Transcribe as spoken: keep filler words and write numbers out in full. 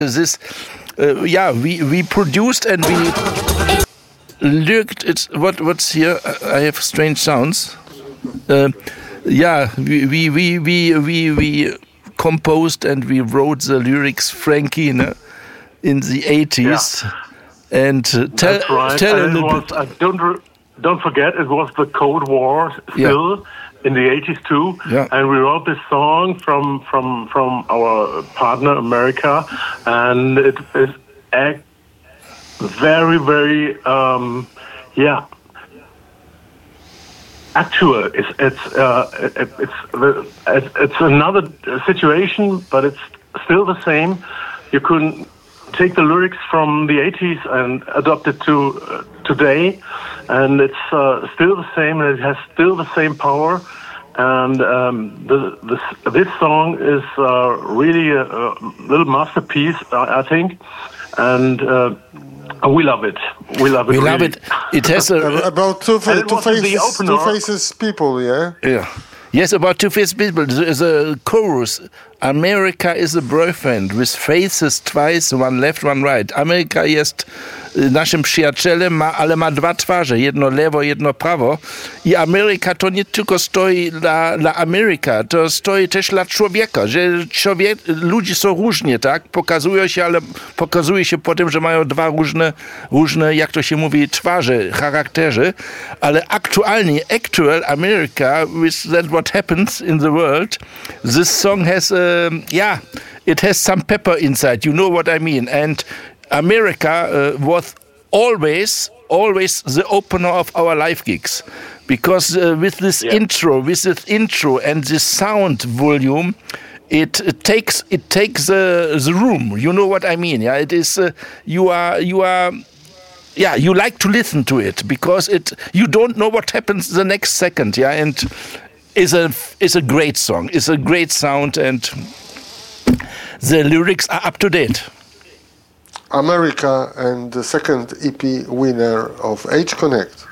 this, uh, yeah, we, we produced and we lyricked it. What what's here? I have strange sounds. Uh, yeah, we we we we we, we composed and we wrote the lyrics, Frankie, no, in the eighties. Yeah. And uh, tell That's right. tell and a little was, bit. uh, don't re- don't forget, it was the Cold War still. Yeah. In the eighties too, yeah. and we wrote this song from from from our partner America, and it is act very very um, yeah actual. It's it's uh, it, it's it's it's another situation, but it's still the same. You couldn't take the lyrics from the eighties and adopt it to uh, today, and it's uh, still the same, and it has still the same power. And um, the, the, this song is uh, really a, a little masterpiece, I, I think, and uh, we love it. We love it. We really. love it. It has a about two, fa- two faces, two faces people, yeah. Yeah. Yes, about two faces people. There's a chorus. America is a boyfriend with faces twice, one left, one right. Ameryka jest naszym przyjacielem, ma, ale ma dwa twarze, jedno lewo, jedno prawo. I Ameryka to nie tylko stoi dla, dla Ameryka, to stoi też dla człowieka, że człowiek, ludzie są różni, tak? Pokazują się, ale pokazuje się po tym, że mają dwa różne, różne, jak to się mówi, twarze, charaktery, ale aktualnie, actual America, with that what happens in the world, this song has a Um, yeah, it has some pepper inside. You know what I mean. And America uh, was always, always the opener of our live gigs, because uh, with this yeah. intro, with this intro and this sound volume, it, it takes it takes the the room. You know what I mean? Yeah, it is. Uh, you are you are. Yeah, you like to listen to it because it. You don't know what happens the next second. Yeah, and. Is a is a great song. It's a great sound, and the lyrics are up to date. America and the second E P winner of H Connect.